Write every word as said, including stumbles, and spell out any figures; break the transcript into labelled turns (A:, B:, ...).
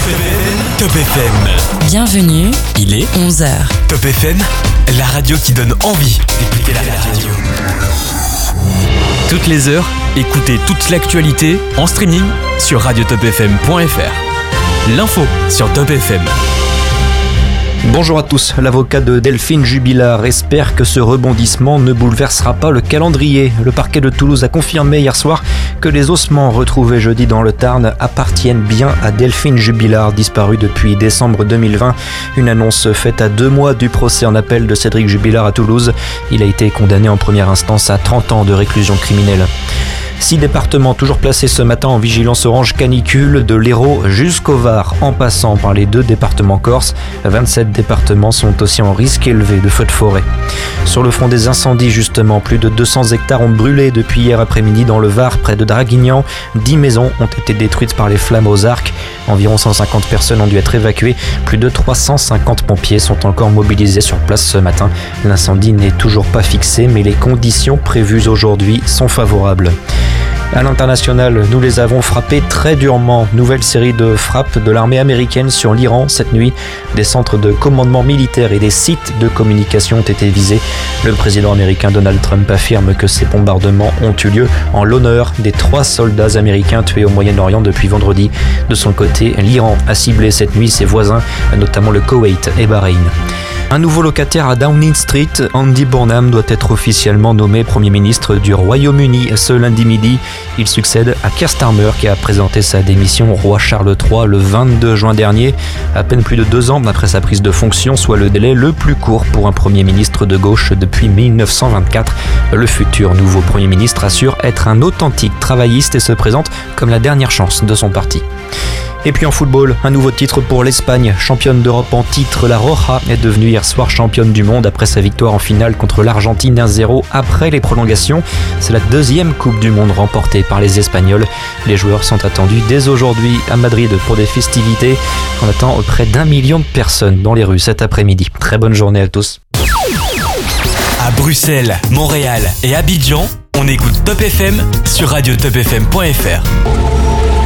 A: Top F M.
B: Bienvenue,
A: Il est
B: onze heures.
A: Top F M, la radio qui donne envie d'écouter la radio. Toutes les heures, écoutez toute l'actualité en streaming sur radio top f m point f r. L'info sur Top F M.
C: Bonjour à tous, l'avocat de Delphine Jubilard espère que ce rebondissement ne bouleversera pas le calendrier. Le parquet de Toulouse a confirmé hier soir que les ossements retrouvés jeudi dans le Tarn appartiennent bien à Delphine Jubilard, disparue depuis décembre deux mille vingt. Une annonce faite à deux mois du procès en appel de Cédric Jubilard à Toulouse. Il a été condamné en première instance à trente ans de réclusion criminelle. Six départements toujours placés ce matin en vigilance orange canicule, de l'Hérault jusqu'au Var, en passant par les deux départements corses. vingt-sept départements sont aussi en risque élevé de feux de forêt. Sur le front des incendies justement, plus de deux cents hectares ont brûlé depuis hier après-midi dans le Var, près de Draguignan. dix maisons ont été détruites par les flammes aux arcs. Environ cent cinquante personnes ont dû être évacuées. Plus de trois cent cinquante pompiers sont encore mobilisés sur place ce matin. L'incendie n'est toujours pas fixé, mais les conditions prévues aujourd'hui sont favorables. À l'international, nous les avons frappés très durement. Nouvelle série de frappes de l'armée américaine sur l'Iran cette nuit. Des centres de commandement militaire et des sites de communication ont été visés. Le président américain Donald Trump affirme que ces bombardements ont eu lieu en l'honneur des trois soldats américains tués au Moyen-Orient depuis vendredi. De son côté, l'Iran a ciblé cette nuit ses voisins, notamment le Koweït et Bahreïn. Un nouveau locataire à Downing Street, Andy Burnham, doit être officiellement nommé Premier ministre du Royaume-Uni ce lundi midi. Il succède à Keir Starmer qui a présenté sa démission au roi Charles trois le vingt-deux juin dernier, à peine plus de deux ans après sa prise de fonction, soit le délai le plus court pour un Premier ministre de gauche depuis mille neuf cent vingt-quatre. Le futur nouveau Premier ministre assure être un authentique travailliste et se présente comme la dernière chance de son parti. Et puis en football, un nouveau titre pour l'Espagne. Championne d'Europe en titre, la Roja est devenue hier soir championne du monde après sa victoire en finale contre l'Argentine un zéro après les prolongations. C'est la deuxième Coupe du Monde remportée par les Espagnols. Les joueurs sont attendus dès aujourd'hui à Madrid pour des festivités. On attend près d'un million de personnes dans les rues cet après-midi. Très bonne journée à tous.
A: À Bruxelles, Montréal et Abidjan, on écoute Top F M sur radio top f m point f r.